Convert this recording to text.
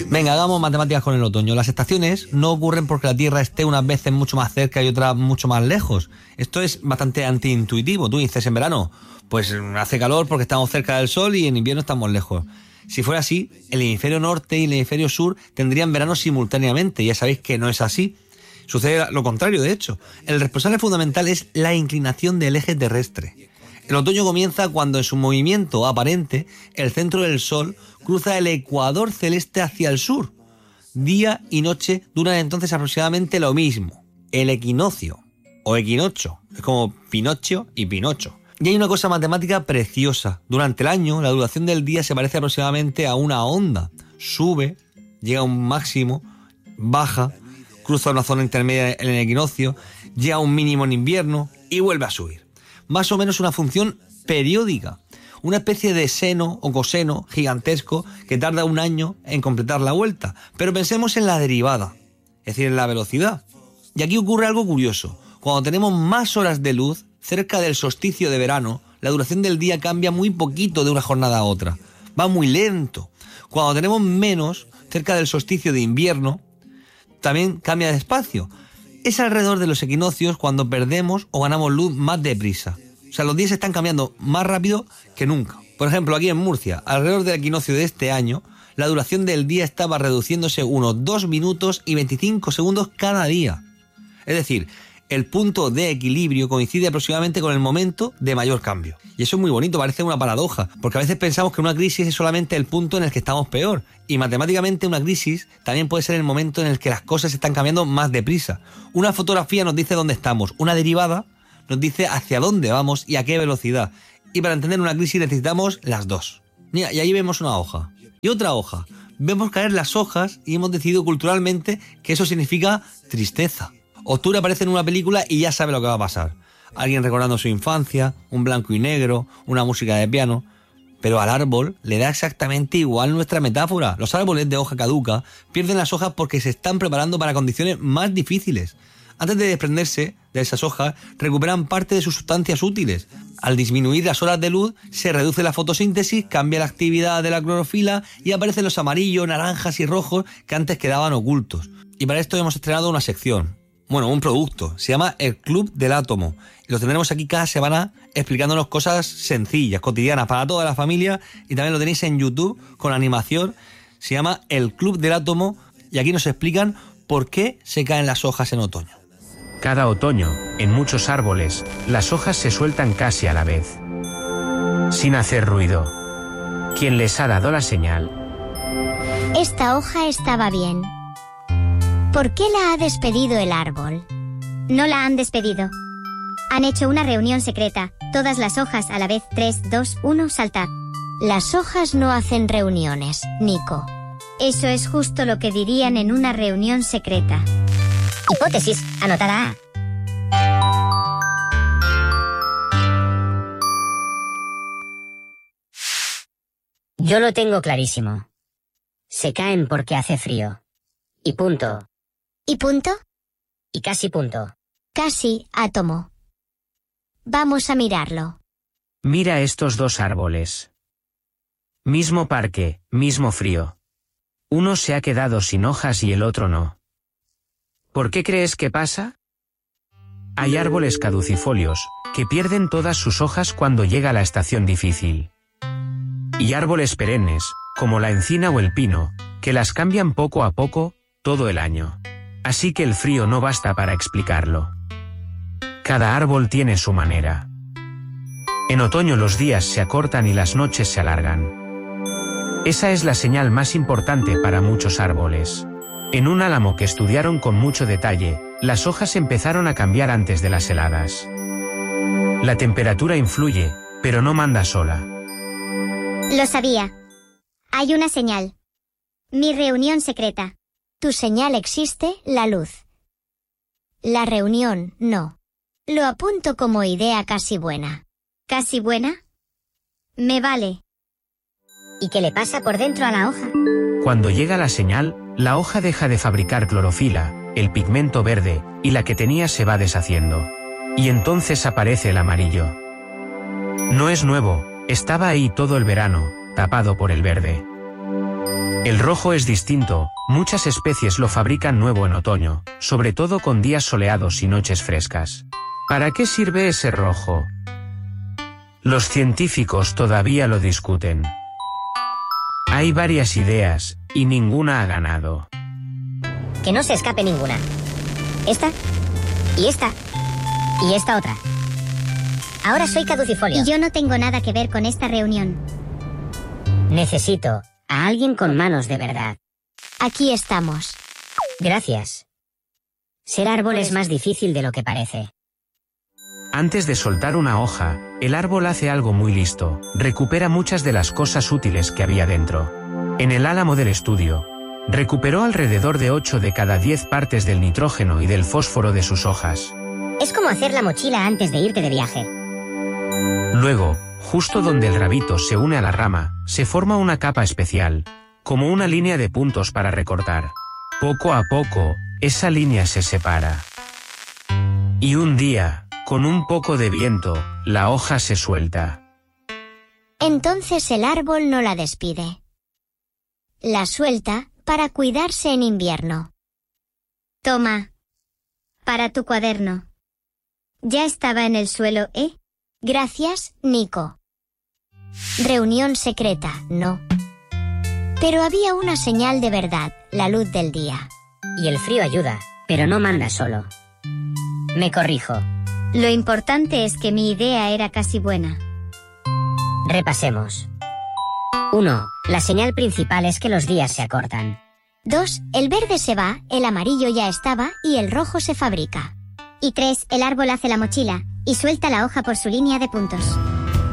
Venga, hagamos matemáticas con el otoño. Las estaciones no ocurren porque la Tierra esté unas veces mucho más cerca y otras mucho más lejos. Esto es bastante antiintuitivo. Tú dices en verano, pues hace calor porque estamos cerca del sol y en invierno estamos lejos. Si fuera así, el hemisferio norte y el hemisferio sur tendrían verano simultáneamente. Ya sabéis que no es así. Sucede lo contrario, de hecho. El responsable fundamental es la inclinación del eje terrestre. El otoño comienza cuando en su movimiento aparente el centro del Sol cruza el ecuador celeste hacia el sur. Día y noche duran entonces aproximadamente lo mismo. El equinoccio o equinoccio, es como Pinocho y Pinocho. Y hay una cosa matemática preciosa. Durante el año la duración del día se parece aproximadamente a una onda. Sube, llega a un máximo, baja, cruza una zona intermedia en el equinoccio, llega a un mínimo en invierno y vuelve a subir. Más o menos una función periódica, una especie de seno o coseno gigantesco que tarda un año en completar la vuelta. Pero pensemos en la derivada, es decir, en la velocidad. Y aquí ocurre algo curioso. Cuando tenemos más horas de luz, cerca del solsticio de verano, la duración del día cambia muy poquito de una jornada a otra. Va muy lento. Cuando tenemos menos, cerca del solsticio de invierno, también cambia despacio. Es alrededor de los equinoccios cuando perdemos o ganamos luz más deprisa. O sea, los días están cambiando más rápido que nunca. Por ejemplo, aquí en Murcia, alrededor del equinoccio de este año, la duración del día estaba reduciéndose unos 2 minutos y 25 segundos cada día. Es decir, el punto de equilibrio coincide aproximadamente con el momento de mayor cambio. Y eso es muy bonito, parece una paradoja, porque a veces pensamos que una crisis es solamente el punto en el que estamos peor. Y matemáticamente una crisis también puede ser el momento en el que las cosas están cambiando más deprisa. Una fotografía nos dice dónde estamos, una derivada nos dice hacia dónde vamos y a qué velocidad. Y para entender una crisis necesitamos las dos. Mira, y ahí vemos una hoja. Y otra hoja. Vemos caer las hojas y hemos decidido culturalmente que eso significa tristeza. Octubre aparece en una película y ya sabe lo que va a pasar. Alguien recordando su infancia, un blanco y negro, una música de piano. Pero al árbol le da exactamente igual nuestra metáfora. Los árboles de hoja caduca pierden las hojas porque se están preparando para condiciones más difíciles. Antes de desprenderse de esas hojas, recuperan parte de sus sustancias útiles. Al disminuir las horas de luz, se reduce la fotosíntesis, cambia la actividad de la clorofila y aparecen los amarillos, naranjas y rojos que antes quedaban ocultos. Y para esto hemos estrenado una sección. Bueno, un producto. Se llama El Club del Átomo. Y lo tendremos aquí cada semana explicándonos cosas sencillas, cotidianas, para toda la familia. Y también lo tenéis en YouTube con animación. Se llama El Club del Átomo. Y aquí nos explican por qué se caen las hojas en otoño. Cada otoño, en muchos árboles, las hojas se sueltan casi a la vez, sin hacer ruido. ¿Quién les ha dado la señal? Esta hoja estaba bien. ¿Por qué la ha despedido el árbol? No la han despedido. Han hecho una reunión secreta. Todas las hojas a la vez. 3, 2, 1, saltad. Las hojas no hacen reuniones, Nico. Eso es justo lo que dirían en una reunión secreta. Hipótesis, anotada. Yo lo tengo clarísimo. Se caen porque hace frío. Y punto. ¿Y punto? Y casi punto. Casi átomo. Vamos a mirarlo. Mira estos dos árboles. Mismo parque, mismo frío. Uno se ha quedado sin hojas y el otro no. ¿Por qué crees que pasa? Hay árboles caducifolios, que pierden todas sus hojas cuando llega la estación difícil. Y árboles perennes, como la encina o el pino, que las cambian poco a poco, todo el año. Así que el frío no basta para explicarlo. Cada árbol tiene su manera. En otoño los días se acortan y las noches se alargan. Esa es la señal más importante para muchos árboles. En un álamo que estudiaron con mucho detalle, las hojas empezaron a cambiar antes de las heladas. La temperatura influye, pero no manda sola. Lo sabía. Hay una señal. Mi reunión secreta. Tu señal existe, la luz. La reunión, no. Lo apunto como idea casi buena. ¿Casi buena? Me vale. ¿Y qué le pasa por dentro a la hoja? Cuando llega la señal, la hoja deja de fabricar clorofila, el pigmento verde, y la que tenía se va deshaciendo. Y entonces aparece el amarillo. No es nuevo, estaba ahí todo el verano, tapado por el verde. El rojo es distinto, muchas especies lo fabrican nuevo en otoño, sobre todo con días soleados y noches frescas. ¿Para qué sirve ese rojo? Los científicos todavía lo discuten. Hay varias ideas, y ninguna ha ganado. Que no se escape ninguna. Esta, y esta, y esta otra. Ahora soy caducifolio. Y yo no tengo nada que ver con esta reunión. Necesito a alguien con manos de verdad. Aquí estamos. Gracias. Ser árbol es más difícil de lo que parece. Antes de soltar una hoja, el árbol hace algo muy listo, recupera muchas de las cosas útiles que había dentro. En el álamo del estudio, recuperó alrededor de 8 de cada 10 partes del nitrógeno y del fósforo de sus hojas. Es como hacer la mochila antes de irte de viaje. Luego, justo donde el rabito se une a la rama, se forma una capa especial, como una línea de puntos para recortar. Poco a poco, esa línea se separa. Y un día, con un poco de viento, la hoja se suelta. Entonces el árbol no la despide. La suelta para cuidarse en invierno. Toma, para tu cuaderno. Ya estaba en el suelo, ¿eh? Gracias, Nico. Reunión secreta, no. Pero había una señal de verdad, la luz del día. Y el frío ayuda, pero no manda solo. Me corrijo. Lo importante es que mi idea era casi buena. Repasemos. 1. La señal principal es que los días se acortan. 2. El verde se va, el amarillo ya estaba y el rojo se fabrica. Y 3. El árbol hace la mochila y suelta la hoja por su línea de puntos.